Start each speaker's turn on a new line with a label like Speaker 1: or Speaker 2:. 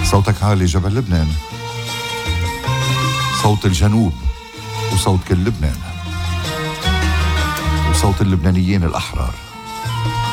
Speaker 1: صوتك عالي جبل لبنان، صوت الجنوب وصوت كل لبنان وصوت اللبنانيين الأحرار.